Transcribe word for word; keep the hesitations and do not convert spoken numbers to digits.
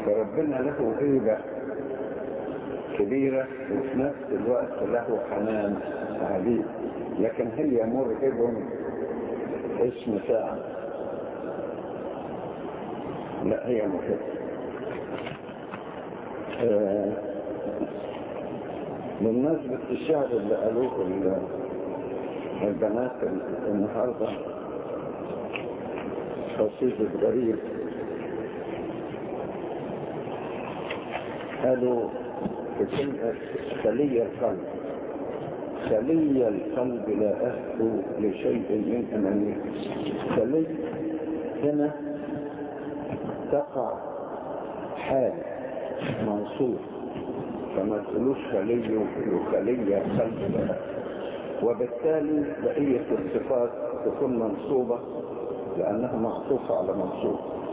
فربنا له هيبة كبيرة وفي نفس الوقت له حنان عجيب، لكن هل يمر ابن اسم ساعة؟ لا، هي مفيدة. آه بالنسبة للشعر اللي قالوه البنات النهاردة، قصيدة غريب، قالوا في كلمة خلي القلب، خلي القلب لا أهدو لشيء من أمامي. خلي هنا تقع حال منصوب، فما تقولوش خلي وخلي القلب لا أهدو، وبالتالي بقية الصفات تكون منصوبة لأنها معطوفة على منصوب.